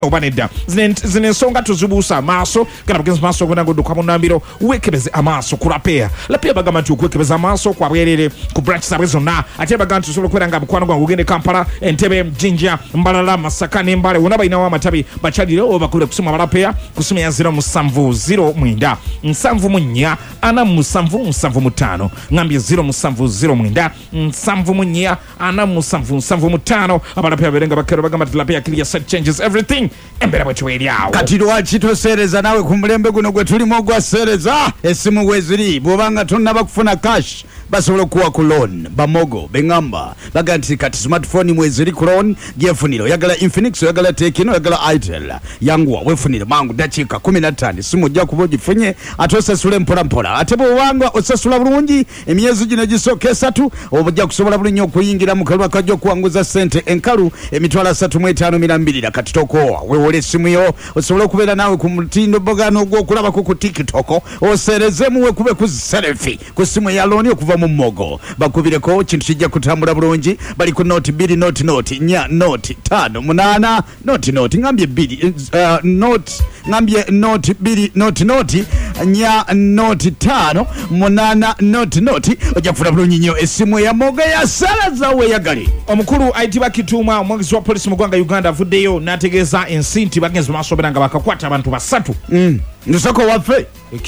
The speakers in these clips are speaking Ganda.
obanedda zine ensonga tuzibuusa amaaso gana bagenzi maaso gona godduka mu nnambiro weekebeze amaaso ku lapea bagamba nti okwekebeza amaaso kwabwerere ku branch zaabwe zonna ate baga nti osobola okubeera nga mukwano gwange ogende Kampala, Entebbe, Jinja, Mbalala, Masaka n'Embale wonna balinawo amatabi bakyalire oba bakubire ku simu abalapea ku simu ya 0709 704 4775 ngambye 0709 704 4775 abalapea berenga bakero bagamba nti lapea clear set changes everything embera bwe tuwelyawo kati lwaki toseereza nawe ku mulembe guno gwe tulimu ogwaseereza essimu weziri bw'obanga tonnaba kufuna cash basobola okuwa ku loan bamogo bengamba baga nti kati smartphone mweziri ku loan gyefunire oyagala Infinix oyagala Tecno oyagala Itel yanguwa wefunire mangu dakiika 15 simu ojja kuba ogifunye ate osasule mpolampola ate bw'obanga osasula bulungi emyezi gino gisooka 3 ojja kusobola bulungi okuyingira mu kalwa kajja okuwanguza ssente enkalu emitwalo 35,200 kati tokowa wewole essimu yo osobola okubeera nawe ku mutindo bogano ogw'okulabako ku TikTok oseerezemu wekube ku selfie ku simu ya loan okuva mu mogo bakubireko kintu kijja kutambula bulungi bali ku note 2 note nya note 5 8 note ngambye 2 note ngambye note 2 note nya note 5 8 note ojja kufuna bulungi nnyo essimu ya mogo ya salaza weyagali omukulu aitibwa Kituuma omwogezi wa polisi mu ggwanga Uganda avuddeyo n'ategeeza ensi nti bagenzi maaso nga bakakwata abantu 3 nsoko waffe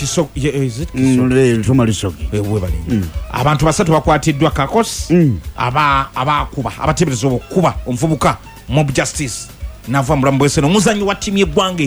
abantu 3 bakwatiddwa kakos abakuba abateebereza okukuba omuvubuka mob justice nava mulamu bweseno omuzanyi wa ttiimu y'eggwanga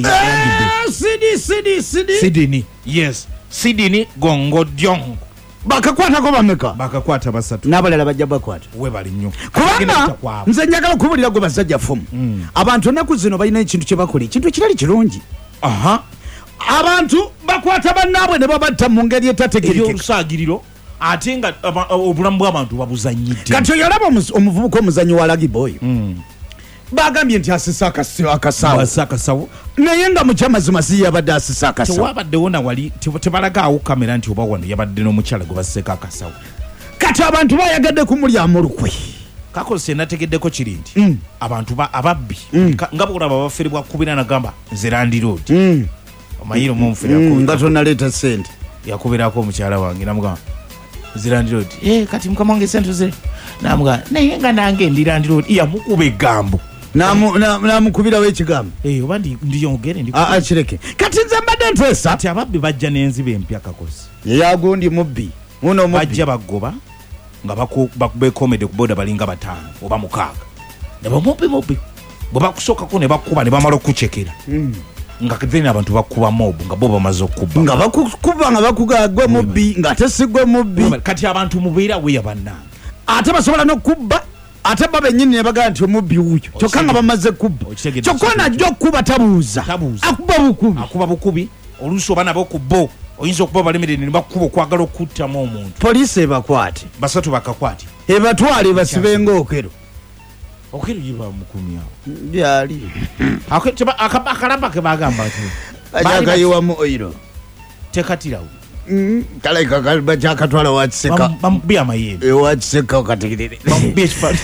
Sidini yes Sidini Gongo Dyong bakakwatako bameka bakakwata 3 n'abalala bajja bakwata webali nnyo kubanga nze njagala okubulira gwe basajja fumu abantu ennaku zino balina ekintu kye bakola ekintu ekirali kirungi abantu bakwata bannaabwe ne babatta mu ngeri etategerekeka olusaagiriro ate nga obulamu bw'abantu babuzanyidde kati oyolaba omuvubuka omuzanyi wa lagibo oyo bagambye nti asisa akasawo naye nga mukyamazima si yabadde asisa akasawo tewabaddewo na wali tebalagaawo kamera nti oba wano yabadde n'omukyala gwe baseeko akasawo kati abantu bayagadde kumulyamu olukwe kakoze nategeddeko kiri nti abantu ababbi nga bwolaba bafere bwakubira nagamba nze landiroodi omayiro nga tonaleeta sente yakubirako omukyala wange namugamba zirandiroodi kati mukama wange sente ze namugamba naye nga nange ndi landiroodi yamukuba egambo namukubirawo ekigambo oba ndiyongere kireke kati nze mbadde nteesa ati ababbi bajja n'enziba empya kakozi yeyagundi mubbi uno bajja bagoba nga bekomede ku boda balinga 5 oba 6 ne bamubbi bwe bakusookako ne bakuba ne bamala okucekera nga then abantu bakuba mobu nga bo bamaze okuba nga bakukuba nga bakugagwe mubbi nga ate sigwe mubbi kati abantu mubeera weya bannange ate basobola n'okubba ate baba ennyini ne bagaa nti omubbi wuyo kyokka nga bamaze kubba kyokka najja okuba tabuuza akuba bukubi oluusi oba nabo ku bo oyinza okuba balemerere ne bakuba okwagala okuttamu omuntu poliisi ebakwate 3 bakakwate ebatwale basibenga okero okero yiba mukumyawo byali akalamba ke bagamba ajagayiwamu oyiro tekatirawo kalaika kalba kyakatwala wakiseka bamubbi amayembe wakiseka okategerere bamubbi ekifala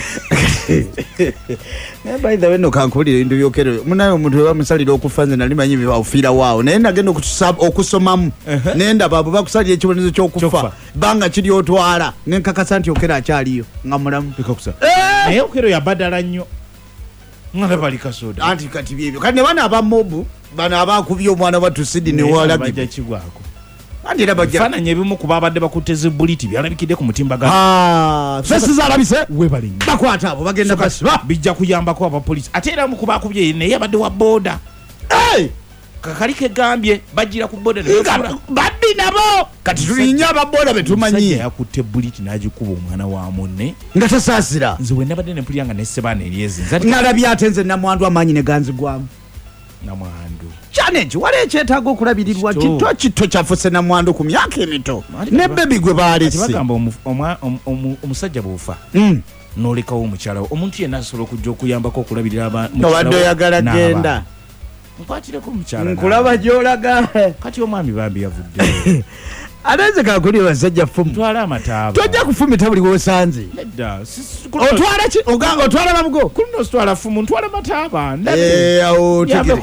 by the way no kankulira ebintu byokero munayo omuntu we bamusalira okufa nze nali manyi bawufiira waawo naye nagenda okusomamu nendaba abo bakusalira ekibonezo ky'okufa banga kiri otwala nenkakasa nti okero akyaliyo nga mulamu naye okero yabadala nnyo nga bali kasoda anti kati byebyo kati ne bana abamobu bano abakubye omwana watu Sidini walagibwa kigwako fananye ebimu ku babadde bakutte zibuliti byalabikidde ku mutimbagano fesi zalabise webali bakwata abo bagenda basiba bijja kuyambako abapolisi ate era mu kubakubye naye abadde wa boda kakali kegambye bajjira ku boda babbi nabo kati tulinya ababoda betumanyi yakutte buliti n'agikuba omwana wa munne nga tasaasira nze we nabadde nempulira nga nessebaana eryezi nalabye ate nze namwandu amaanyi ne ganzigwamu namwandu challenge wale ekyetaaga okulabirirwa kito kyafuse namwandu ku myaka emito ne bebi gwe baalese bagamba omusajja bw'ofa n'olekawo omukyala omuntu yenna asobola okujja okuyambako okulabirira obadde oyagala genda nkwatireko omukyala nkulaba gy'olaga kati omwami bambi yavudde Anaweza kakuli wasajja fumu. Twala amataba. Tojja kufumita buli wosanze. Nedda. Otwala ki? Otwala bamugo. Kuno stwala fumu ntwala mataba. Awo